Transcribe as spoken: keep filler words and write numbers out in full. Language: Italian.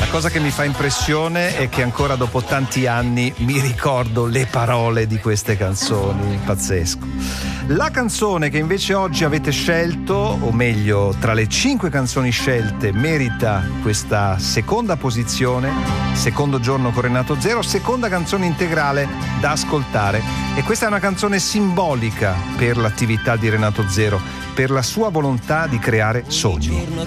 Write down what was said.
cosa che mi fa impressione è che ancora dopo tanti anni mi ricordo le parole di queste canzoni, pazzesco. La canzone che invece oggi avete scelto, o meglio tra le cinque canzoni scelte, merita questa seconda posizione, secondo giorno con Renato Zero, seconda canzone integrale da ascoltare, e questa è una canzone simbolica per l'attività di Renato Zero, per la sua volontà di creare sogni.